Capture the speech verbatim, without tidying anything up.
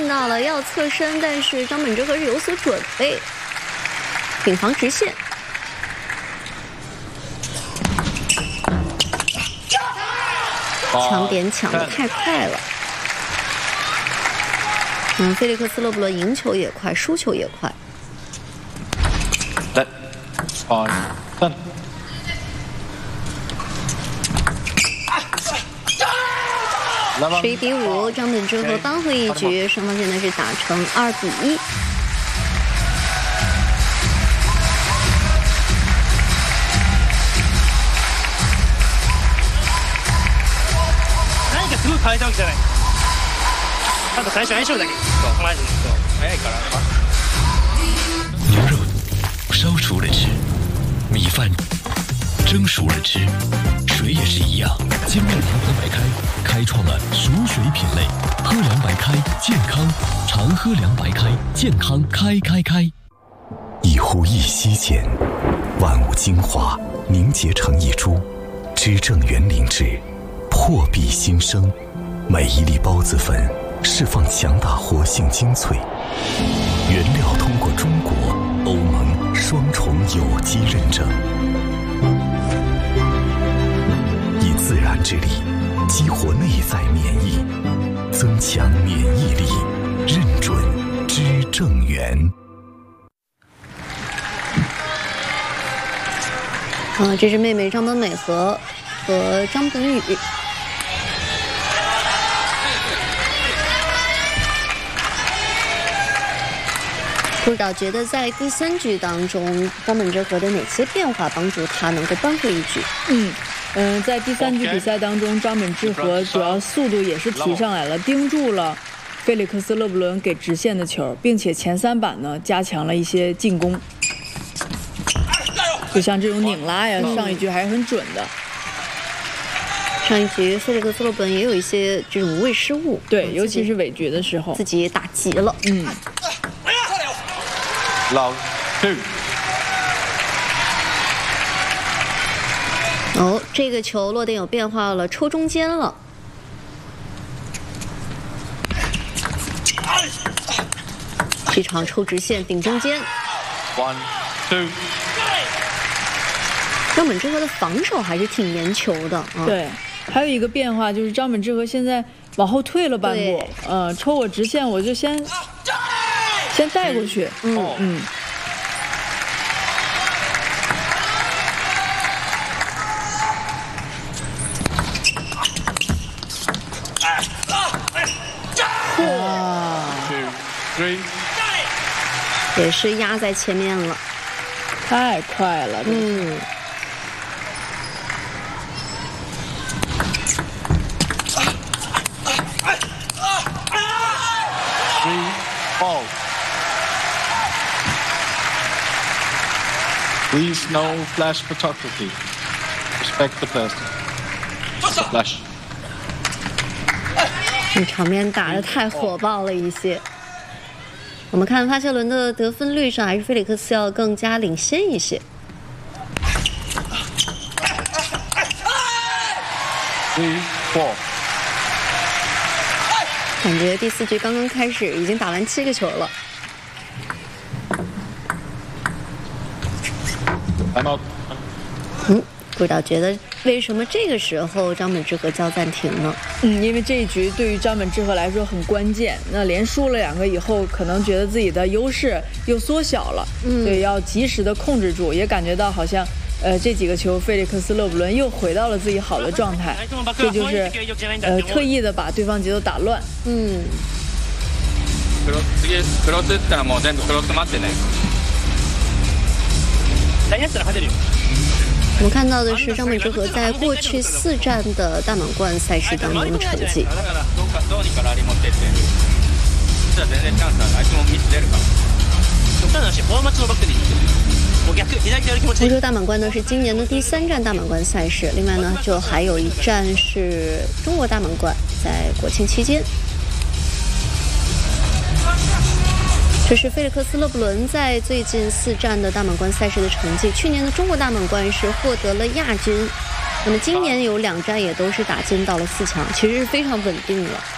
到了要侧身，但是张本智和是有所准备，顶防直线。抢点抢得太快了。嗯，菲利克斯勒布伦赢球也快，输球也快。 来，啊，三。 十一比五，张本智和扳回一局，双方现在是打成二比一。 何かすごい変えたわけじゃない。あと最初相性だけ。そう、マジでそう早いから。 牛肉烧熟了吃，米饭蒸熟了吃。 水也是一样，精酿联合白开开创了熟水品类，喝凉白开健康，常喝凉白开健康开开开。 一呼一吸间，万物精华凝结成一株，知正园灵芝，破壁新生。每一粒孢子粉释放强大活性精粹，原料通过中国、欧盟双重有机认证。 以自然之力激活内在免疫，增强免疫力，认准知正源。 啊，这是妹妹张本美和和张本宇。不知道觉得在第三局当中，张本智和的哪些变化帮助他能够扳回一局？ 嗯。 嗯，在第三局比赛当中，张本智和主要速度也是提上来了，盯住了菲利克斯勒布伦给直线的球，并且前三板呢加强了一些进攻，就像这种拧拉呀，上一局还是很准的。 上一局菲利克斯勒布伦也有一些这种无谓失误， 对，尤其是尾局的时候， 自己也打急了。嗯。 老 two。 哦，这个球落点有变化了，抽中间了。这场抽直线顶中间。 One, two。 张本智和的防守还是挺严球的啊。 对，还有一个变化就是张本智和现在往后退了半步，呃，抽我直线我就先先带过去。嗯嗯。 也是压在前面了， 太快了。 嗯。 Three all. Please no flash photography. Respect the person. Flash. 这场面打得太火爆了一些。 我们看发现轮的得分率上，还是菲利克斯要更加领先一些。 Three, four. 感觉第四局刚刚开始，已经打完七个球了。嗯，不知道觉得为什么这个时候张本智和叫暂停呢？ 嗯，因为这一局对于张本智和来说很关键。那连输了两个以后，可能觉得自己的优势又缩小了，嗯，所以要及时的控制住。也感觉到好像，呃，这几个球菲利克斯勒布伦又回到了自己好的状态，这就是呃特意的把对方节奏打乱。嗯。 クロス次クロス打ったらもう全部クロス待ってね。何やったら勝てるよ。 我们看到的是张本智和在过去四站的大满贯赛事当中的成绩。欧洲大满贯呢是今年的第三站大满贯赛事，另外呢就还有一站是中国大满贯，在国庆期间。这是菲利克斯勒布伦在最近四站的大满贯赛事的成绩。去年的中国大满贯是获得了亚军，那么今年有两站也都是打进到了四强，其实是非常稳定了。